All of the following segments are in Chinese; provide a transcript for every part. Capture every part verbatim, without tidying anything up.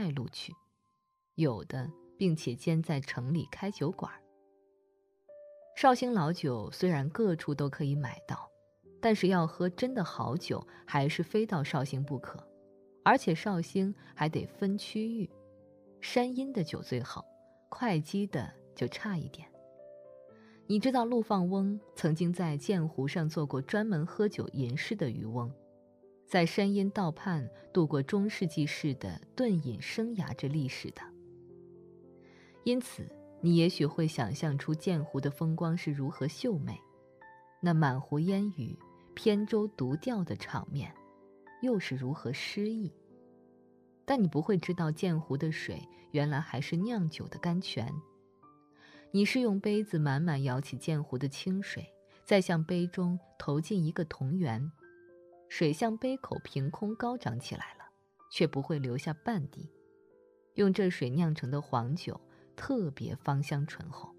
外路去，有的并且兼在城里开酒馆。绍兴老酒虽然各处都可以买到，但是要喝真的好酒，还是非到绍兴不可。而且绍兴还得分区域，山阴的酒最好，会稽的就差一点。你知道陆放翁曾经在鉴湖上做过专门喝酒吟诗的渔翁，在山阴道畔度过中世纪式的顿饮生涯之历史的。因此你也许会想象出鉴湖的风光是如何秀美，那满湖烟雨、扁舟独钓的场面又是如何诗意。但你不会知道鉴湖的水原来还是酿酒的甘泉。你是用杯子满满舀起鉴湖的清水，再向杯中投进一个铜圆，水向杯口凭空高涨起来了，却不会留下半滴。用这水酿成的黄酒特别芳香醇厚。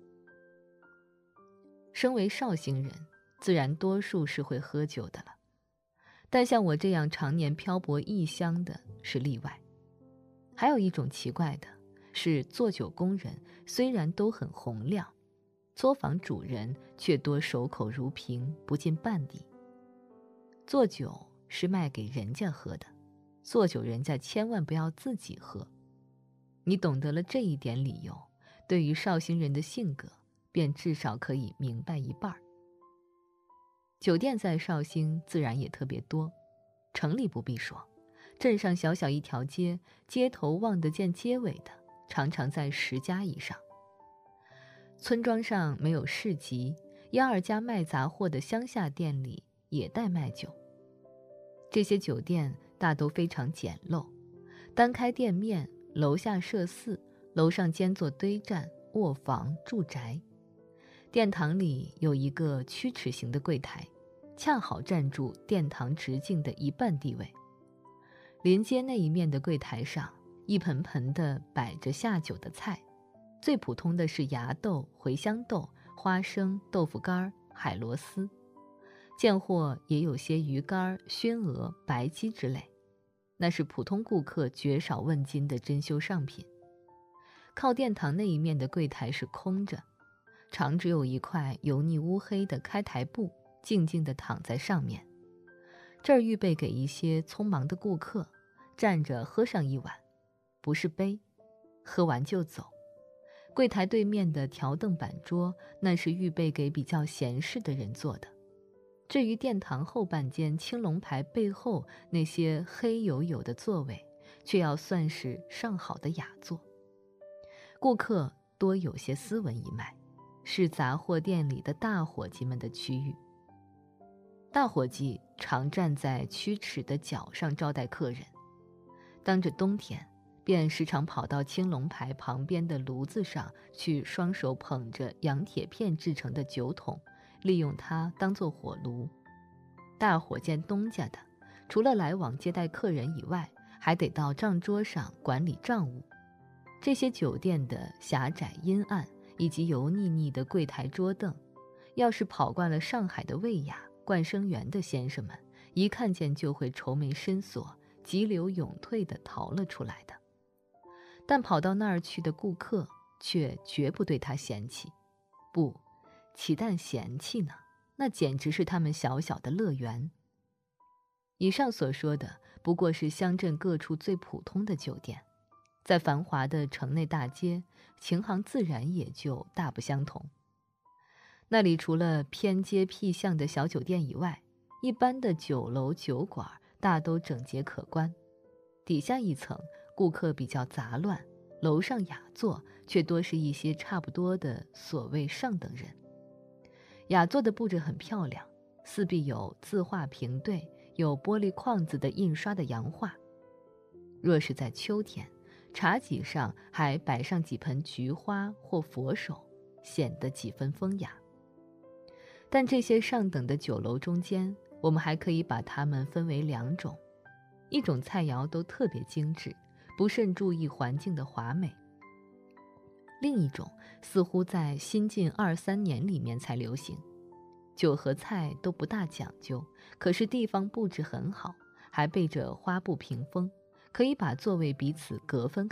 身为绍兴人，自然多数是会喝酒的了，但像我这样常年漂泊异乡的是例外。还有一种奇怪的是，做酒工人虽然都很洪亮，作坊主人却多守口如瓶，不进半滴。做酒是卖给人家喝的，做酒人家千万不要自己喝。你懂得了这一点理由，对于绍兴人的性格便至少可以明白一半。酒店在绍兴自然也特别多，城里不必说，镇上小小一条街，街头望得见街尾的常常在十家以上。村庄上没有市集，一二家卖杂货的乡下店里也带卖酒。这些酒店大都非常简陋，单开店面，楼下设寺，楼上兼作堆栈、卧房、住宅。殿堂里有一个曲尺形的柜台，恰好占住殿堂直径的一半地位。临街那一面的柜台上，一盆盆的摆着下酒的菜，最普通的是芽豆、茴香豆、花生、豆腐干、海螺丝，见货也有些鱼干、熏鹅、白鸡之类，那是普通顾客绝少问津的珍馐上品。靠殿堂那一面的柜台是空着，常只有一块油腻乌黑的开台布静静地躺在上面，这儿预备给一些匆忙的顾客站着喝上一碗，不是杯，喝完就走。柜台对面的条凳板桌，那是预备给比较闲适的人坐的。至于殿堂后半间青龙牌背后那些黑黝黝的座位，却要算是上好的雅座。顾客多有些斯文一脉，是杂货店里的大伙计们的区域。大伙计常站在曲尺的角上招待客人，当着冬天便时常跑到青龙牌旁边的炉子上去，双手捧着洋铁片制成的酒桶，利用它当作火炉。大伙见东家的，除了来往接待客人以外，还得到账桌上管理账务。这些酒店的狭窄阴暗以及油腻腻的柜台桌凳，要是跑惯了上海的魏雅、冠生园的先生们，一看见就会愁眉深锁，急流勇退地逃了出来的。但跑到那儿去的顾客却绝不对他嫌弃，不，岂但嫌弃呢，那简直是他们小小的乐园。以上所说的不过是乡镇各处最普通的酒店，在繁华的城内大街，情行自然也就大不相同。那里除了偏街僻巷的小酒店以外，一般的酒楼酒馆大都整洁可观。底下一层顾客比较杂乱，楼上雅座却多是一些差不多的所谓上等人。雅座的布置很漂亮，四壁有字画平对，有玻璃框子的印刷的洋画。若是在秋天，茶几上还摆上几盆菊花或佛手，显得几分风雅。但这些上等的酒楼中间，我们还可以把它们分为两种，一种菜肴都特别精致，不甚注意环境的华美；另一种似乎在新近二三年里面才流行，酒和菜都不大讲究，可是地方布置很好，还备着花布屏风，可以把座位彼此隔分